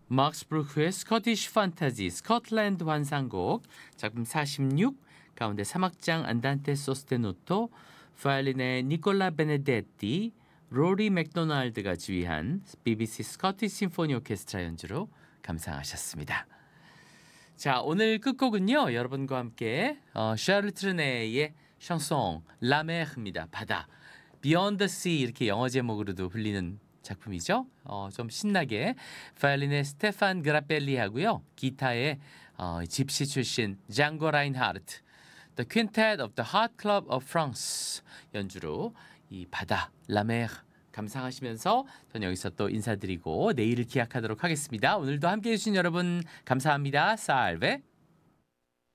막스 브루크의 스코티시 판타지 스코틀랜드 환상곡 작품 46 가운데 3악장 안단테 소스테노토 바이올린의 니콜라 베네데티 로리 맥도날드가 지휘한 BBC 스코티시 심포니 오케스트라 연주로 감상하셨습니다. 자, 오늘 끝곡은요. 여러분과 함께 샤를 트르네의 샹송 라메르입니다. 바다. Beyond the Sea 이렇게 영어 제목으로도 불리는 작품이죠. 좀 신나게 바이올린의 스테판 그라펠리 하고요. 기타의 집시 출신 장고 라인하르트 The Quintet of the Hot Club of France 연주로 이 바다 라메르 감상하시면서 저는 여기서 또 인사드리고 내일을 기약하도록 하겠습니다. 오늘도 함께해 주신 여러분 감사합니다. 살베.